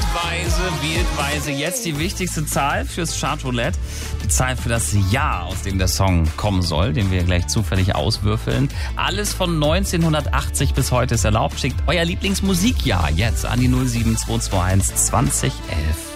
wählt weise. Jetzt die wichtigste Zahl fürs Chartroulette. Die Zahl für das Jahr, aus dem der Song kommen soll, den wir gleich zufällig auswürfeln. Alles von 1980 bis heute ist erlaubt. Schickt euer Lieblingsmusikjahr jetzt an die 07221 2011.